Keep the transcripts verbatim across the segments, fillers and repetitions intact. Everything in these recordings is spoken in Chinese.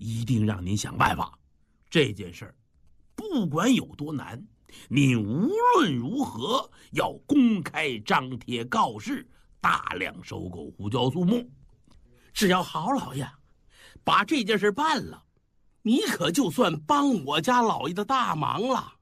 一定让您想办法。这件事儿，不管有多难，您无论如何要公开张贴告示，大量收购胡椒苏木。只要郝老爷把这件事办了，你可就算帮我家老爷的大忙了。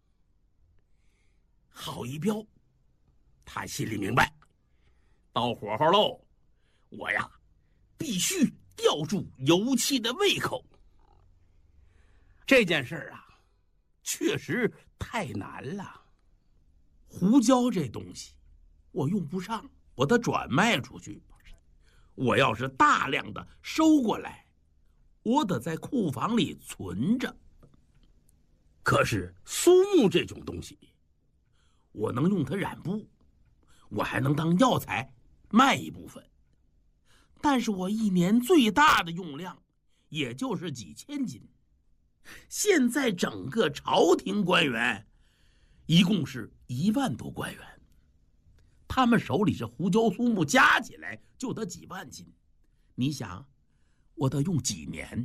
郝一彪，他心里明白，到火候喽，我呀，必须吊住油漆的胃口。这件事儿啊，确实太难了。胡椒这东西，我用不上，我得转卖出去。我要是大量的收过来，我得在库房里存着。可是苏木这种东西，我能用它染布，我还能当药材卖一部分。但是我一年最大的用量，也就是几千斤。现在整个朝廷官员，一共是一万多官员，他们手里这胡椒苏木加起来就得几万斤。你想，我得用几年？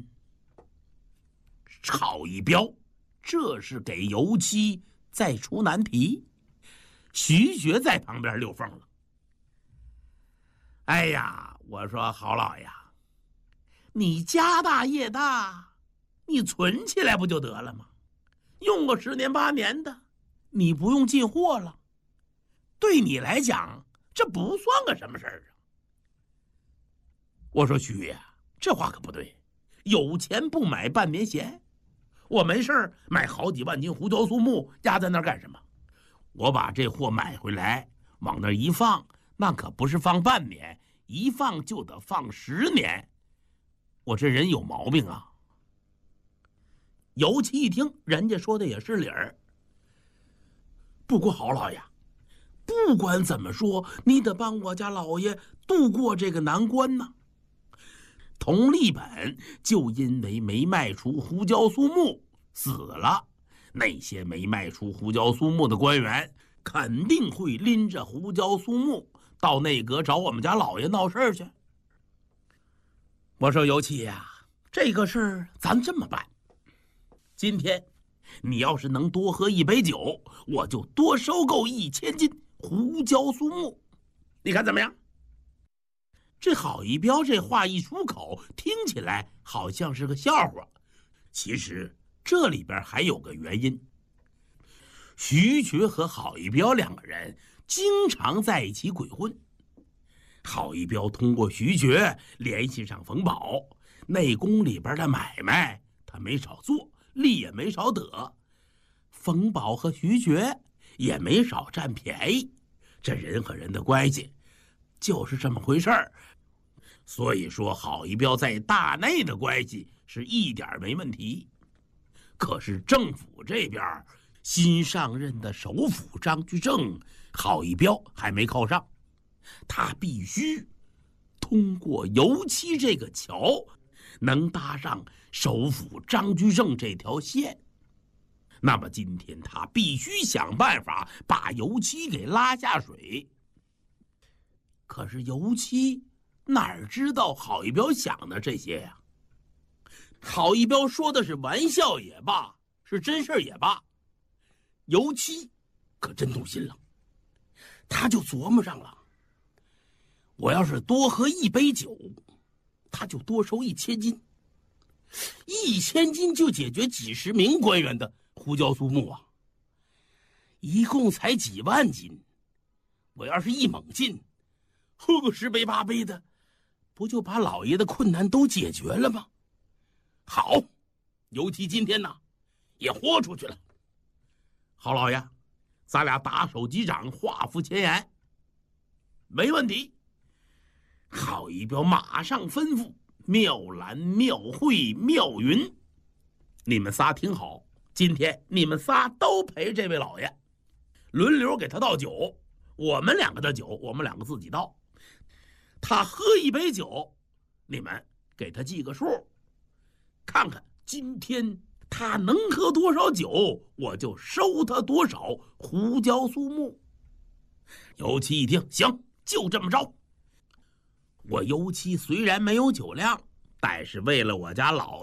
郝一彪，这是给油漆在出难题。徐学在旁边溜缝了。哎呀，我说郝老爷，你家大业大，你存起来不就得了吗？用个十年八年的，你不用进货了，对你来讲这不算个什么事儿啊。我说徐爷，这话可不对，有钱不买半年闲。我没事儿买好几万斤胡椒苏木压在那儿干什么？我把这货买回来往那儿一放，那可不是放半年，一放就得放十年。我这人有毛病啊。油漆一听，人家说的也是理儿。不过郝老爷，不管怎么说，你得帮我家老爷度过这个难关呢。佟立本就因为没卖出胡椒苏木死了，那些没卖出胡椒苏木的官员肯定会拎着胡椒苏木到内阁找我们家老爷闹事儿去。我说油漆呀，这个事儿咱这么办，今天你要是能多喝一杯酒，我就多收购一千斤胡椒苏木，你看怎么样？这郝一彪这话一出口，听起来好像是个笑话，其实这里边还有个原因。徐瘸和郝一彪两个人经常在一起鬼混，郝一彪通过徐瘸联系上冯保，内宫里边的买卖他没少做，利也没少得，冯保和徐瘸也没少占便宜，这人和人的关系就是这么回事儿。所以说郝一彪在大内的关系是一点没问题。可是政府这边新上任的首辅张居正，郝一彪还没靠上，他必须通过油漆这个桥能搭上首辅张居正这条线。那么今天他必须想办法把油漆给拉下水。可是油漆哪儿知道郝一彪想的这些呀？郝一彪说的是玩笑也罢，是真事也罢，油漆可真动心了。他就琢磨上了，我要是多喝一杯酒，他就多收一千斤，一千斤就解决几十名官员的胡椒苏木啊，一共才几万斤，我要是一猛进，喝个十杯八杯的，不就把老爷的困难都解决了吗？好，尤其今天呢，也豁出去了。郝老爷，咱俩打手击掌，画符前言，没问题。郝一彪马上吩咐妙兰、妙慧、妙云，你们仨听好，今天你们仨都陪这位老爷，轮流给他倒酒。我们两个的酒，我们两个自己倒。他喝一杯酒，你们给他记个数，看看今天他能喝多少酒，我就收他多少胡椒苏木。尤其一听，行，就这么着。我尤其虽然没有酒量，但是为了我家老